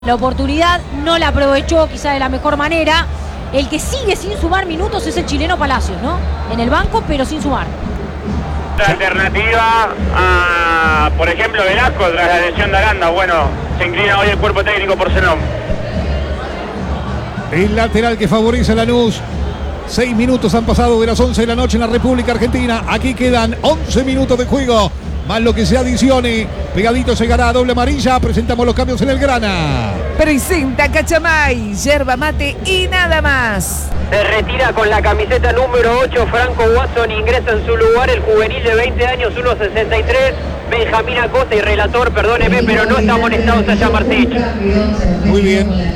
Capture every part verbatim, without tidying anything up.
La oportunidad no la aprovechó quizá de la mejor manera. El que sigue sin sumar minutos es el chileno Palacios, ¿no? En el banco, pero sin sumar. La alternativa a, por ejemplo, Velasco tras la lesión de Aranda. Bueno, se inclina hoy el cuerpo técnico por Zenón. El lateral que favorece a Lanús. Seis minutos han pasado de las once de la noche en la República Argentina. Aquí quedan once minutos de juego, más lo que se adicione. Pegadito llegará a doble amarilla. Presentamos los cambios en el grana. Presenta Cachamay, yerba mate y nada más. Se retira con la camiseta número ocho Franco Watson, ingresa en su lugar el juvenil de veinte años, uno sesenta y tres, Benjamín Acosta, y relator, perdóneme, pero no está amonestado Sasha Martich. Muy bien.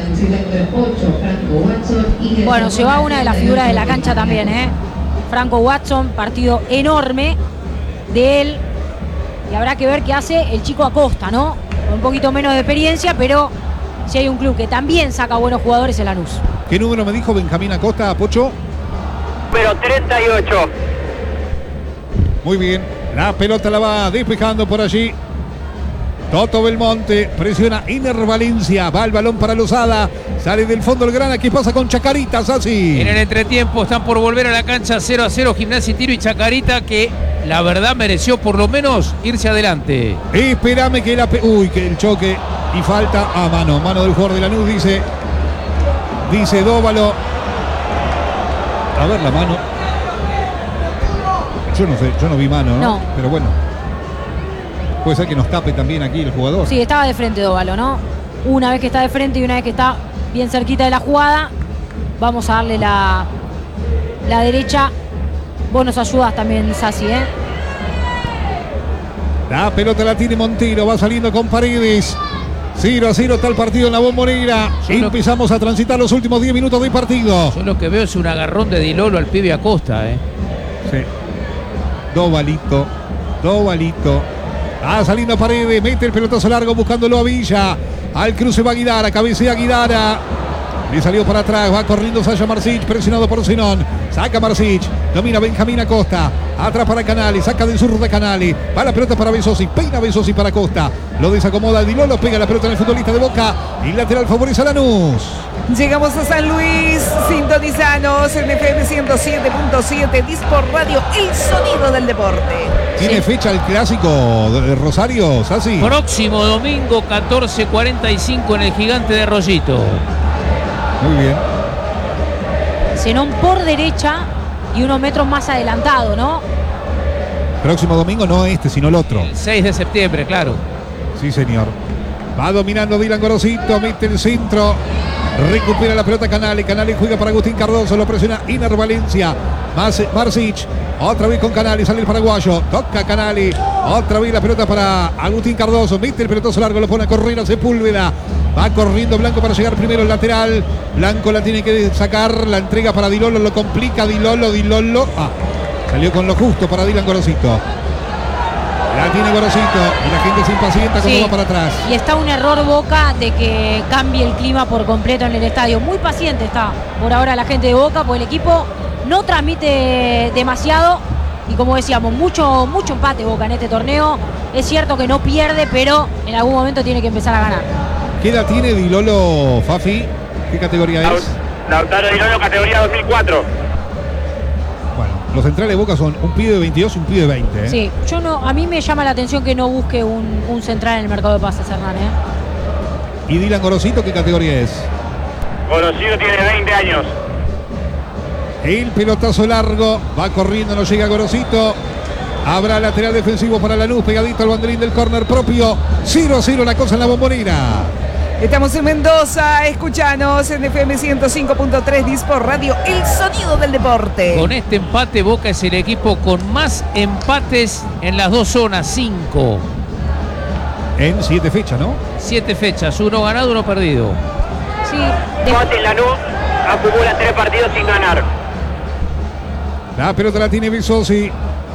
Bueno, se va una de las figuras de la cancha también, ¿eh? Franco Watson, partido enorme de él. Y habrá que ver qué hace el chico Acosta, ¿no? Con un poquito menos de experiencia, pero si hay un club que también saca buenos jugadores, es Lanús. ¿Qué número me dijo Benjamín Acosta, Pocho? Número treinta y ocho. Muy bien. La pelota la va despejando por allí Toto Belmonte, presiona Iner Valencia, va el balón para Lozada, sale del fondo el Grana. ¿Qué pasa con Chacarita, Sassi? En el entretiempo están por volver a la cancha cero a cero Gimnasia y Tiro, y Chacarita, que la verdad mereció por lo menos irse adelante. Espérame que la... Pe Uy, que el choque y falta a mano, mano del jugador de Lanús, dice, dice Dóvalo. A ver la mano. Yo no sé, yo no vi mano, ¿no? No. Pero bueno. Puede ser que nos tape también aquí el jugador. Sí, estaba de frente Dóvalo, ¿no? Una vez que está de frente y una vez que está bien cerquita de la jugada, vamos a darle la, la derecha. Vos nos ayudas también, Sassi, ¿eh? La pelota la tiene Montero, va saliendo con Paredes. cero a cero está el partido en la Bombonera. Y lo... empezamos a transitar los últimos diez minutos de partido. Yo lo que veo es un agarrón de Di Lolo al pibe Acosta, ¿eh? Sí. Dovalito, Dovalito. Va saliendo Paredes, mete el pelotazo largo buscándolo a Villa. Al cruce va Guidara, cabecea Guidara. Le salió para atrás, va corriendo Sasha Martich, presionado por Zenón. Saca Martich, domina Benjamín Acosta. Atrás para Canali, saca del sur de Canali. Va la pelota para Besosi, peina Besosi para Acosta. Lo desacomoda Di Lolo, pega la pelota en el futbolista de Boca. Y lateral favorece a Lanús. Llegamos a San Luis, sintonizanos en F M ciento siete punto siete, Dispor Radio, el sonido del deporte. ¿Tiene sí. fecha el clásico de Rosario, Sassi? Próximo domingo, catorce cuarenta y cinco en el Gigante de Rollito. Muy bien. Zenón por derecha y unos metros más adelantado, ¿no? Próximo domingo, no este, sino el otro. El seis de septiembre, claro. Sí, señor. Va dominando Dylan Gorosito, mete el centro. Recupera la pelota Canali. Canali juega para Agustín Cardoso. Lo presiona Iner Valencia. Marsic. Otra vez con Canali. Sale el paraguayo. Toca Canali. Otra vez la pelota para Agustín Cardoso. Mete el pelotazo largo. Lo pone a correr a Sepúlveda. Va corriendo Blanco para llegar primero el lateral. Blanco la tiene que sacar. La entrega para Di Lolo. Lo complica Di Lolo. Di Lolo. Ah, salió con lo justo para Dylan Gorosito. La tiene Gorosito y la gente se impacienta cuando sí. va para atrás. Y está un error Boca de que cambie el clima por completo en el estadio. Muy paciente está por ahora la gente de Boca, porque el equipo no transmite demasiado. Y como decíamos, mucho, mucho empate Boca en este torneo. Es cierto que no pierde, pero en algún momento tiene que empezar a ganar. ¿Qué edad tiene Di Lolo, Fafi? ¿Qué categoría es? Lautaro Di Lolo, categoría dos mil cuatro. Los centrales de Boca son un pibe de veintidós y un pibe de veinte. ¿eh? Sí, yo no, a mí me llama la atención que no busque un, un central en el mercado de pases, Hernán. ¿eh? ¿Y Dylan Gorosito qué categoría es? Gorosito tiene veinte años. El pelotazo largo, va corriendo, no llega Gorosito. Habrá lateral defensivo para Lanús, pegadito al banderín del córner propio. cero a cero la cosa en la Bombonera. Estamos en Mendoza, escuchanos en F M ciento cinco punto tres, Dispor Radio, el sonido del deporte. Con este empate, Boca es el equipo con más empates en las dos zonas, cinco. En siete fechas, ¿no? Siete fechas, uno ganado, uno perdido. Sí. De... Lanús acumula tres partidos sin ganar. La pelota la tiene Besosi.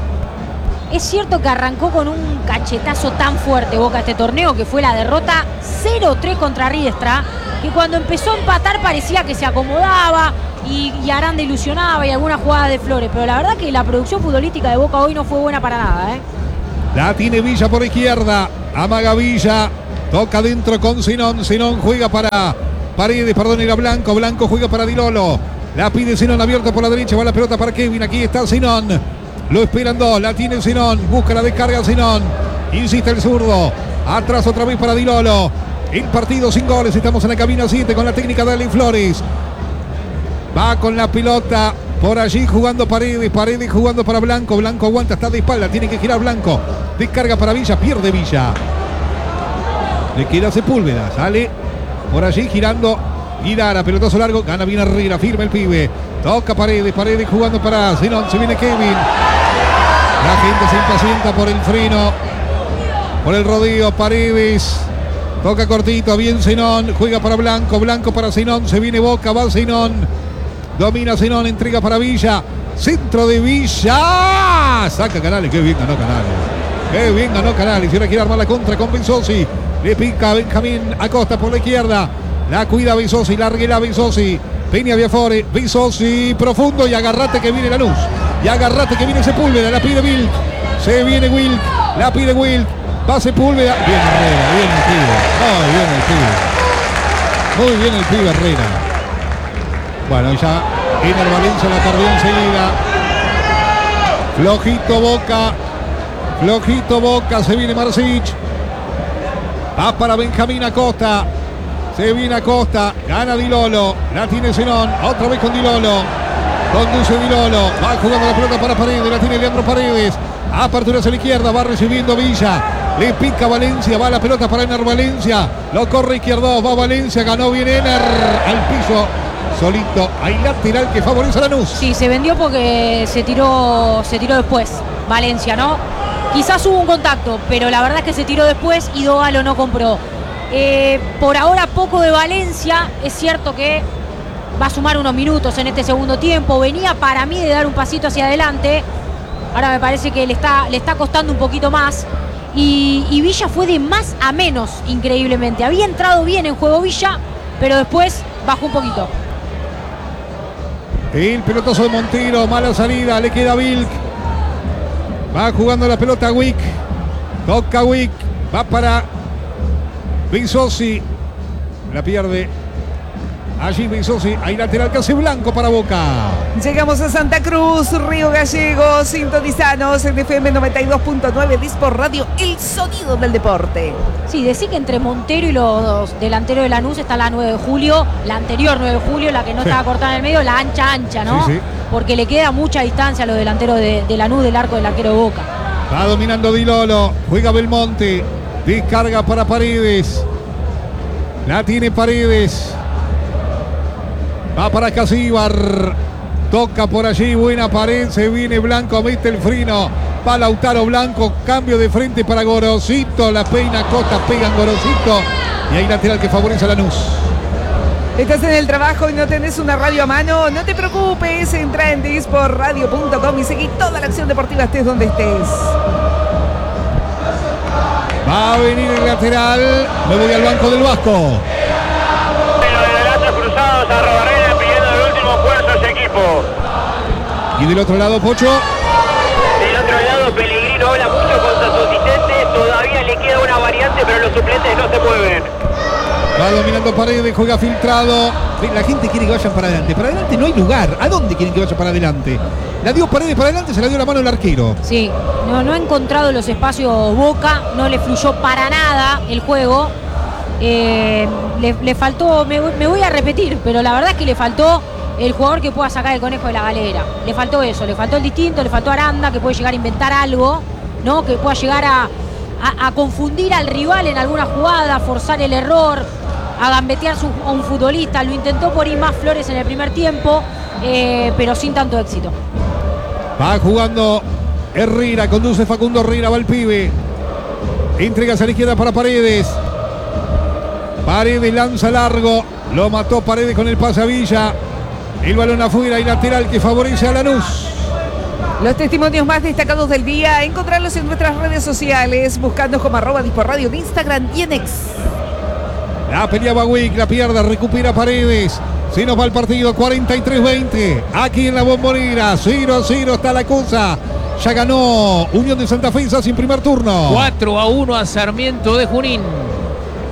Es cierto que arrancó con un cachetazo tan fuerte Boca este torneo, que fue la derrota cero tres contra Riestra, que cuando empezó a empatar parecía que se acomodaba y, y Aranda ilusionaba y alguna jugada de Flores, pero la verdad que la producción futbolística de Boca hoy no fue buena para nada, ¿eh? La tiene Villa por izquierda, amaga Villa, Toca dentro con Zinón. Zinón juega para Paredes, perdón, era Blanco. Blanco juega para Dilolo. La pide Zinón abierta por la derecha. Va la pelota para Kevin. Aquí está Zinón. Lo esperan dos. La tiene Zinón. Busca la descarga Zinón. Insiste el zurdo. Atrás otra vez para Dilolo. El partido sin goles. Estamos en la cabina siete con la técnica de Ali Flores. Va con la pelota. Por allí jugando Paredes. Paredes jugando para Blanco. Blanco aguanta. Está de espalda. Tiene que girar Blanco. Descarga para Villa. Pierde Villa. Le queda Sepúlveda. Sale por allí girando. Guidara. Pelotazo largo. Gana bien Herrera. Firma el pibe. Toca Paredes. Paredes jugando para Zenón. Se viene Kevin. La gente se impacienta por el freno. Por el rodeo. Paredes. Toca cortito. Bien Zenón. Juega para Blanco. Blanco para Zenón. Se viene Boca. Va Zenón. Domina Zenón. Entrega para Villa. Centro de Villa. Saca Canales. Qué bien ganó Canales. Qué bien ganó Canales. Y ahora quiere armar la contra con Bezosi. Le pica Benjamín Acosta por la izquierda. La cuida Bezosi. Larguela Bezosi. Peña Viafore. Bezosi. Profundo. Y agarrate que viene la luz. Y agarrate que viene Sepúlveda. La pide Wilk. Se viene Wilk. La pide Wilk. Va Sepúlveda. Bien Herrera. Bien el pibe. Muy bien el pibe. Muy bien el pibe Herrera. Bueno, ya Ener Valencia la perdió enseguida. Flojito Boca. Flojito Boca. Se viene Marsic. Va para Benjamín Acosta. Se viene Acosta. Gana Dilolo. La tiene Zenón. Otra vez con Dilolo. Conduce Dilolo. Va jugando la pelota para Paredes. La tiene Leandro Paredes. Apertura hacia la izquierda. Va recibiendo Villa. Le pica Valencia. Va la pelota para Ener Valencia. Lo corre izquierdo. Va Valencia. Ganó bien Ener. Al piso. Solito. Hay lateral que favorece a Lanús. Sí, se vendió porque se tiró, se tiró después. Valencia, ¿no? Quizás hubo un contacto, pero la verdad es que se tiró después y Dogalo no compró. Eh, por ahora poco de Valencia. Es cierto que va a sumar unos minutos en este segundo tiempo. Venía para mí de dar un pasito hacia adelante. Ahora me parece que le está, le está costando un poquito más. Y, y Villa fue de más a menos, increíblemente. Había entrado bien en juego Villa, pero después bajó un poquito. El pelotazo de Montero. Mala salida. Le queda Vilk. Va jugando la pelota Wick. Toca Wick. Va para Bezosi. La pierde. Allí Bezosi. Hay lateral casi blanco para Boca. Llegamos a Santa Cruz, Río Gallegos. Sintonizanos en F M noventa y dos punto nueve. Dispor Radio, el sonido del deporte. Sí, decir que entre Montero y los delanteros de Lanús está la nueve de julio. La anterior nueve de julio, la que no sí. estaba cortada en el medio. La ancha ancha, ¿no? Sí, sí. Porque le queda mucha distancia a los delanteros de, de Lanús del arco del arquero de Boca. Va dominando Dilolo. Juega Belmonte. Descarga para Paredes. La tiene Paredes. Va para Casíbar. Toca por allí. Buena pared. Se viene Blanco. Mete el freno. Va Lautaro Blanco. Cambio de frente para Gorosito. La peina Costa. Pega en Gorosito. Y hay lateral que favorece a Lanús. ¿Estás en el trabajo y no tenés una radio a mano? No te preocupes, entra en dispor radio punto com y seguí toda la acción deportiva estés donde estés. Va a venir el lateral. Me voy al banco del Vasco. Pero de brazos cruzados a Robarrena pidiendo el último esfuerzo a ese equipo. Y del otro lado, Pocho. Del otro lado, Pellegrino habla mucho con sus asistentes. Todavía le queda una variante, pero los suplentes no se mueven. Va dominando Paredes, juega filtrado. La gente quiere que vayan para adelante. Para adelante no hay lugar. ¿A dónde quieren que vaya para adelante? La dio Paredes para adelante, se la dio la mano el arquero. Sí, no, no ha encontrado los espacios Boca, no le fluyó para nada el juego. Eh, le, le faltó, me, me voy a repetir, pero la verdad es que le faltó el jugador que pueda sacar el conejo de la galera. Le faltó eso, le faltó el distinto, le faltó Aranda, que puede llegar a inventar algo, ¿no? Que pueda llegar a, a, a confundir al rival en alguna jugada, forzar el error, a gambetear su, a un futbolista. Lo intentó por ir más Flores en el primer tiempo, eh, pero sin tanto éxito. Va jugando Herrera, conduce Facundo Herrera, va el pibe. Entrega hacia la izquierda para Paredes. Paredes lanza largo. Lo mató Paredes con el pase a Villa. El balón afuera y lateral que favorece a Lanús. Los testimonios más destacados del día, encontrarlos en nuestras redes sociales, buscando como arroba Dispor Radio en Instagram y en X. La peleaba Wick, la pierde, recupera Paredes. Se nos va el partido, cuarenta y tres veinte. Aquí en la Bombonera, cero a cero está la cosa. Ya ganó Unión de Santa Fe sin primer turno. cuatro a uno a Sarmiento de Junín.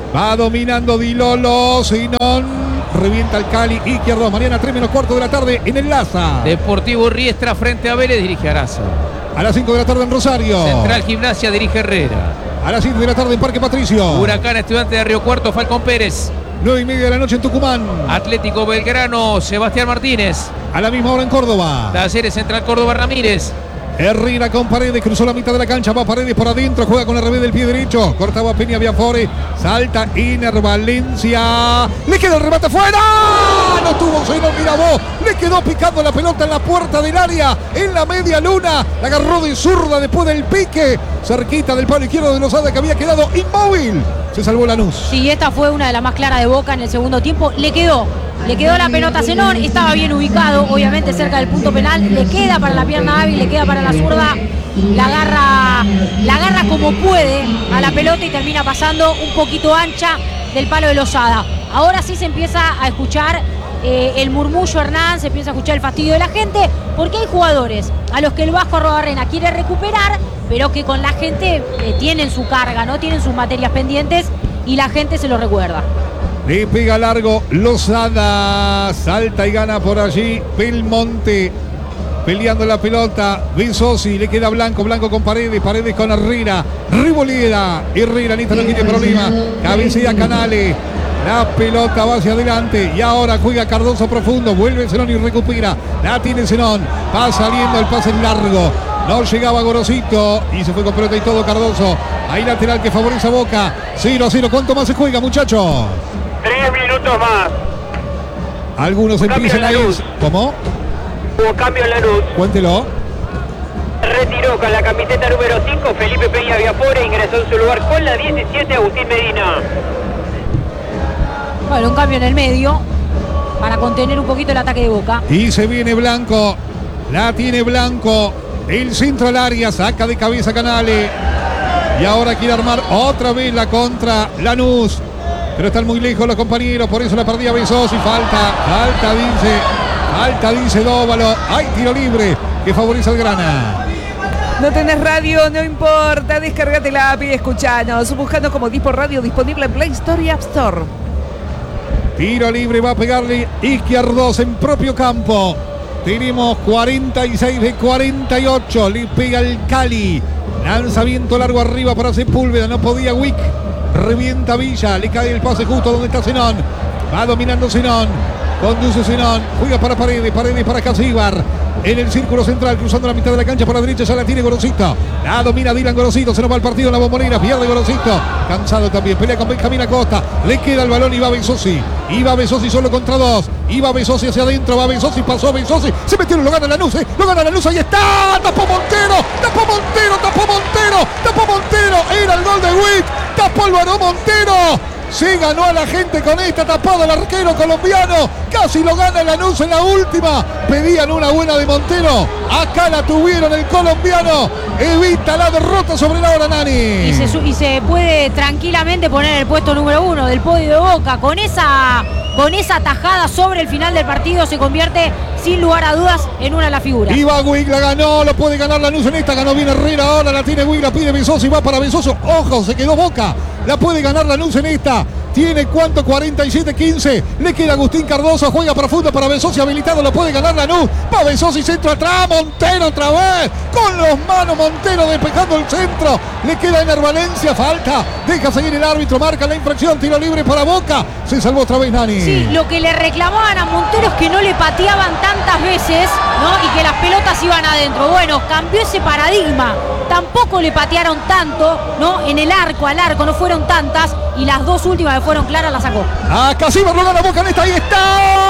Va dominando Di Lolo, Zinón. Revienta el Cali, izquierdo. Mañana tres menos cuarto de la tarde en el Laza. Deportivo Riestra frente a Vélez, dirige Arazo. A las cinco de la tarde en Rosario. Central Gimnasia, dirige Herrera. A las siete de la tarde en Parque Patricio. Huracán Estudiante de Río Cuarto, Falcón Pérez. nueve y media de la noche en Tucumán. Atlético Belgrano, Sebastián Martínez. A la misma hora en Córdoba. Talleres Central Córdoba, Ramírez. Herrera con Paredes, cruzó la mitad de la cancha, va Paredes por adentro, juega con el revés del pie derecho, cortaba Peña Biafore, salta Iner Valencia, le queda el remate fuera, no tuvo Zenón Mirabó, le quedó picando la pelota en la puerta del área, en la media luna, la agarró de zurda después del pique, cerquita del palo izquierdo de Lozada que había quedado inmóvil, se salvó Lanús. Sí, esta fue una de las más claras de Boca en el segundo tiempo, le quedó. Le quedó la pelota a Zenón, estaba bien ubicado, obviamente cerca del punto penal, le queda para la pierna hábil, le queda para la zurda, la agarra, la agarra como puede a la pelota y termina pasando un poquito ancha del palo de Lozada. Ahora sí se empieza a escuchar eh, el murmullo Hernán, se empieza a escuchar el fastidio de la gente, porque hay jugadores a los que el Vasco Arrobarrena quiere recuperar, pero que con la gente eh, tienen su carga, ¿no? Tienen sus materias pendientes y la gente se lo recuerda. Le pega largo Lozada, salta y gana por allí Belmonte, peleando la pelota, Bezosi, le queda Blanco, Blanco con Paredes, Paredes con Herrera, Ribolera, Herrera, Nita no tiene problema, cabecea Canales, la pelota va hacia adelante y ahora juega Cardoso profundo, vuelve Zenón y recupera, la tiene Zenón, va saliendo el pase en largo. No llegaba Gorosito y se fue con pelota y todo Cardoso. Hay lateral que favorece a Boca. cero a cero. ¿Cuánto más se juega, muchachos? Tres minutos más. Algunos empiezan a ir. ¿Cómo? Hubo cambio en Lanús. Cuéntelo. Retiró con la camiseta número cinco Felipe Peña Biafore, ingresó en su lugar con la diecisiete Agustín Medina. Bueno, un cambio en el medio para contener un poquito el ataque de Boca. Y se viene Blanco. La tiene Blanco. El centro al área. Saca de cabeza Canales. Y ahora quiere armar otra vez la contra Lanús. Pero están muy lejos los compañeros. Por eso la perdía Bezosi. Falta. Falta dice. Falta dice Dóvalo. Hay tiro libre que favorece al Grana. No tenés radio, no importa. Descargate la app y escuchanos. Buscando como Dispo Radio disponible en Play Store y App Store. Tiro libre. Va a pegarle Izquierdos en propio campo. Tenemos cuarenta y seis de cuarenta y ocho. Le pega el Cali. Lanzamiento largo arriba para Sepúlveda. No podía Wick. Revienta Villa. Le cae el pase justo donde está Zenón. Va dominando Zenón. Conduce Zenón. Juega para Paredes. Paredes para Casíbar. En el círculo central, cruzando la mitad de la cancha por la derecha, ya la tiene Gorosito. La domina Dylan Gorosito. Se nos va el partido en la Bombonera. Pierde Gorosito. Cansado también. Pelea con Benjamín Acosta. Le queda el balón y va Bezosi. Iba Bezosi solo contra dos. Iba Bezosi hacia adentro. Va Bezosi. Pasó Bezosi. Se metieron. Lo gana Lanús. Eh. Lo gana Lanús. Ahí está. Tapó Montero. Tapó Montero. Tapó Montero. Tapó Montero. Era el gol de Witt. Tapó el varón Montero. Se ganó a la gente con esta tapada el arquero colombiano. Casi lo gana Lanús en la última. Pedían una buena de Montero. Acá la tuvieron el colombiano. Evita la derrota sobre la hora, Nani. Y se, y se puede tranquilamente poner en el puesto número uno del podio de Boca. Con esa, con esa tajada sobre el final del partido se convierte sin lugar a dudas en una de las figuras. Iba Wig, la ganó, lo puede ganar Lanús en esta. Ganó bien Herrera, ahora la tiene Wig, la pide Bezosi, va para Bezoso. Ojo, se quedó Boca. La puede ganar Lanús en esta. Tiene cuánto, cuarenta y siete quince. Le queda Agustín Cardoso, juega profundo para Bezosi, habilitado, lo puede ganar Lanús. Va Bezosi, centro atrás, Montero otra vez. Con los manos Montero despejando el centro. Le queda Iner Valencia, falta. Deja seguir el árbitro, marca la infracción, tiro libre para Boca. Se salvó otra vez Nani. Sí, lo que le reclamaban a Montero es que no le pateaban tantas veces, ¿no? Y que las pelotas iban adentro. Bueno, cambió ese paradigma. Tampoco le patearon tanto, ¿no? En el arco, al arco, no fueron tantas. Y las dos últimas que fueron claras las sacó. Acá sí va a rodar la Boca en esta. Ahí está.